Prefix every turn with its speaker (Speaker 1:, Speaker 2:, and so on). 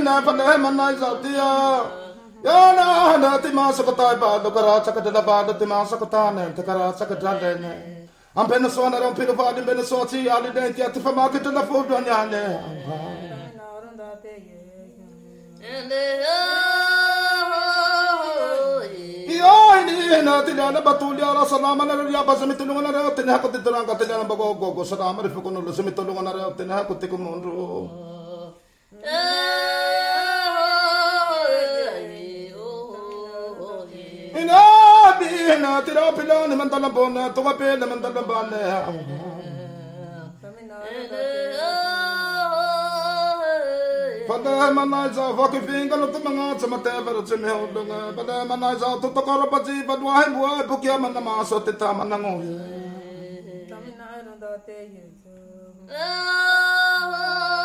Speaker 1: na pala manay zatia. Yana na timasa ko tayo ba do karatsa ka dala ba do timasa ko tanen te karatsa ka dala ne. Ang penasona ron pinuvali penasoti ali denti at pamaki dala fodo nyane. Ini na tinana batulya ra salama na riya ba sumitulungan na rin tinha ko titulang ka tinha bagogo salama rin ko no sumitulungan na rin tinha ko tikumunro. Ina tira pila ni mantala bona to kape na mantala bane. Pada manay sa fakiping ka luto mga sa matebero simihulunga. Pada manay sa tutokoro pa si padwahin buhay bukya man na maso titaman ng uwi.